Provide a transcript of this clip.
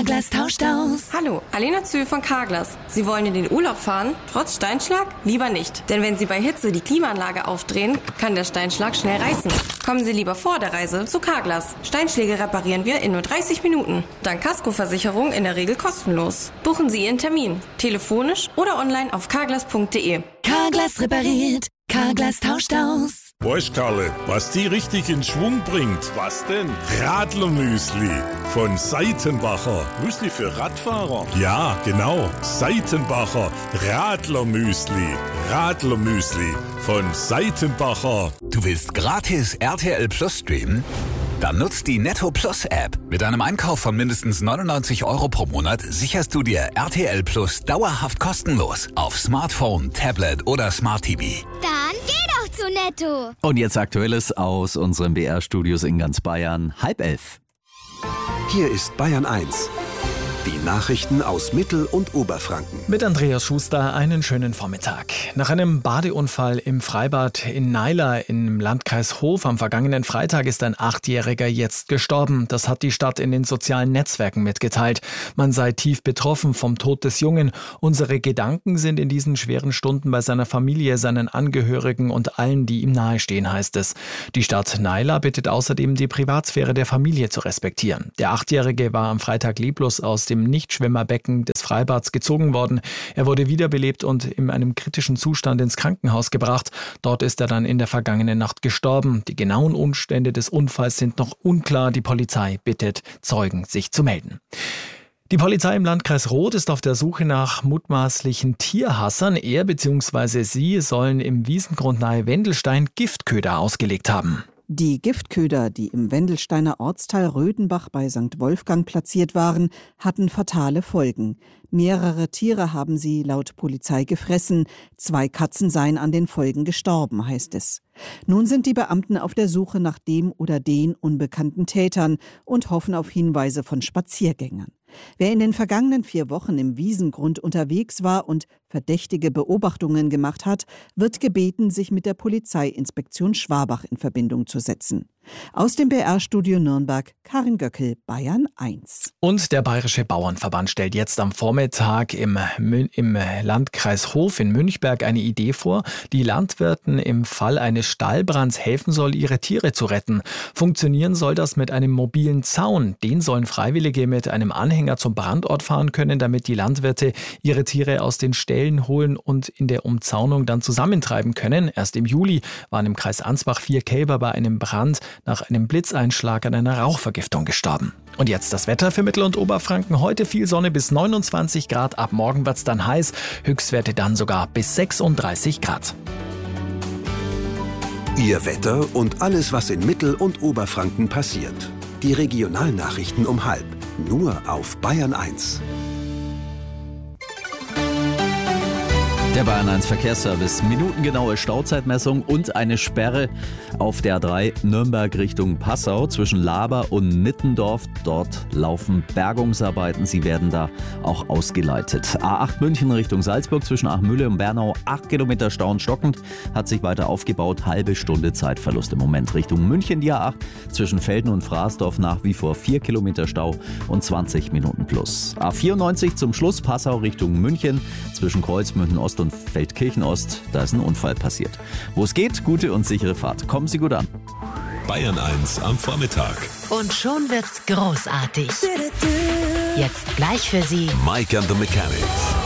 Carglass tauscht aus. Hallo, Alena Zühl von Carglass. Sie wollen in den Urlaub fahren, trotz Steinschlag? Lieber nicht. Denn wenn Sie bei Hitze die Klimaanlage aufdrehen, kann der Steinschlag schnell reißen. Kommen Sie lieber vor der Reise zu Carglass. Steinschläge reparieren wir in nur 30 Minuten. Dank Kaskoversicherung in der Regel kostenlos. Buchen Sie Ihren Termin. Telefonisch oder online auf carglass.de. Carglass repariert. Carglass tauscht aus. Weißt Karle, was die richtig in Schwung bringt? Was denn? Radlermüsli von Seitenbacher. Müsli für Radfahrer? Ja, genau. Seitenbacher Radlermüsli. Radlermüsli von Seitenbacher. Du willst gratis RTL Plus streamen? Dann nutzt die Netto Plus App. Mit einem Einkauf von mindestens 99 € pro Monat sicherst du dir RTL Plus dauerhaft kostenlos auf Smartphone, Tablet oder Smart TV. Dann geh doch zu Netto. Und jetzt Aktuelles aus unseren BR-Studios in ganz Bayern. 10:30. Hier ist Bayern 1. Die Nachrichten aus Mittel- und Oberfranken. Mit Andreas Schuster einen schönen Vormittag. Nach einem Badeunfall im Freibad in Naila im Landkreis Hof am vergangenen Freitag ist ein 8-Jähriger jetzt gestorben. Das hat die Stadt in den sozialen Netzwerken mitgeteilt. Man sei tief betroffen vom Tod des Jungen. Unsere Gedanken sind in diesen schweren Stunden bei seiner Familie, seinen Angehörigen und allen, die ihm nahestehen, heißt es. Die Stadt Naila bittet außerdem, die Privatsphäre der Familie zu respektieren. Der 8-Jährige war am Freitag leblos aus dem Nichtschwimmerbecken des Freibads gezogen worden. Er wurde wiederbelebt und in einem kritischen Zustand ins Krankenhaus gebracht. Dort ist er dann in der vergangenen Nacht gestorben. Die genauen Umstände des Unfalls sind noch unklar. Die Polizei bittet Zeugen, sich zu melden. Die Polizei im Landkreis Roth ist auf der Suche nach mutmaßlichen Tierhassern. Er bzw. sie sollen im Wiesengrund nahe Wendelstein Giftköder ausgelegt haben. Die Giftköder, die im Wendelsteiner Ortsteil Rödenbach bei St. Wolfgang platziert waren, hatten fatale Folgen. Mehrere Tiere haben sie laut Polizei gefressen. 2 Katzen seien an den Folgen gestorben, heißt es. Nun sind die Beamten auf der Suche nach dem oder den unbekannten Tätern und hoffen auf Hinweise von Spaziergängern. Wer in den vergangenen 4 Wochen im Wiesengrund unterwegs war und verdächtige Beobachtungen gemacht hat, wird gebeten, sich mit der Polizeiinspektion Schwabach in Verbindung zu setzen. Aus dem BR-Studio Nürnberg, Karin Göckel, Bayern 1. Und der Bayerische Bauernverband stellt jetzt am Vormittag im Landkreis Hof in Münchberg eine Idee vor, die Landwirten im Fall eines Stallbrands helfen soll, ihre Tiere zu retten. Funktionieren soll das mit einem mobilen Zaun. Den sollen Freiwillige mit einem Anhänger zum Brandort fahren können, damit die Landwirte ihre Tiere aus den Ställen holen und in der Umzaunung dann zusammentreiben können. Erst im Juli waren im Kreis Ansbach 4 Kälber bei einem Brand nach einem Blitzeinschlag an einer Rauchvergiftung gestorben. Und jetzt das Wetter für Mittel- und Oberfranken. Heute viel Sonne bis 29 Grad. Ab morgen wird's dann heiß. Höchstwerte dann sogar bis 36 Grad. Ihr Wetter und alles, was in Mittel- und Oberfranken passiert. Die Regionalnachrichten um 12:30. Nur auf Bayern 1. Der Bayern 1 Verkehrsservice. Minutengenaue Stauzeitmessung und eine Sperre auf der A3 Nürnberg Richtung Passau zwischen Laber und Nittendorf. Dort laufen Bergungsarbeiten. Sie werden da auch ausgeleitet. A8 München Richtung Salzburg zwischen Achmühle und Bernau. 8 Kilometer Stau und stockend. Hat sich weiter aufgebaut. Halbe Stunde Zeitverlust im Moment. Richtung München die A8 zwischen Velden und Fraßdorf nach wie vor 4 Kilometer Stau und 20 Minuten plus. A94 zum Schluss Passau Richtung München zwischen Kreuzmünchen Ost und Feldkirchen Ost, da ist ein Unfall passiert. Wo es geht, gute und sichere Fahrt. Kommen Sie gut an. Bayern 1 am Vormittag. Und schon wird's großartig. Jetzt gleich für Sie Mike and the Mechanics.